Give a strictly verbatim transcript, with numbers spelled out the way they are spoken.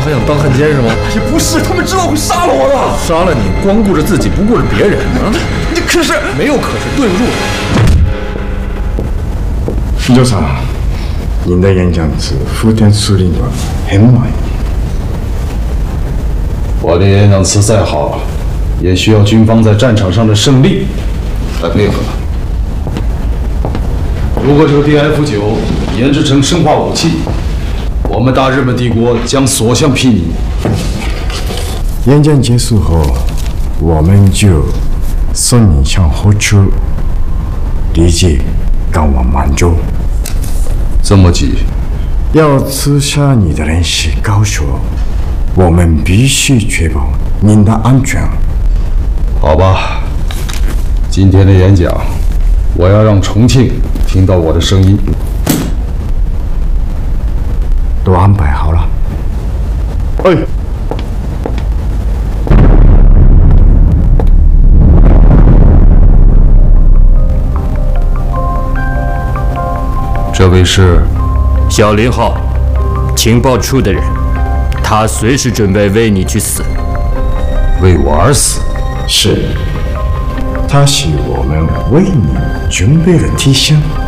还想当汉奸是吗？ 也不是，他们知道会杀了我的。 杀了你，光顾着自己，不顾着别人啊！ 你可是没有可是，顿入。 局长，您的演讲词福田司令官很满意。 我的演讲词再好，也需要军方在战场上的胜利来配合。如果这个 D F 九研制成生化武器，我们大日本帝国将所向披靡。 演讲结束后，我们就送你向后出，立即赶往满洲。 这么急？ 要刺杀你的人是高手，我们必须确保您的安全。 好吧，今天的演讲，我要让重庆听到我的声音。 都安排好了。哎。 这位是小林浩，情报处的人，他随时准备为你去死。 为我而死？ 是，他是我们为你准备的提醒。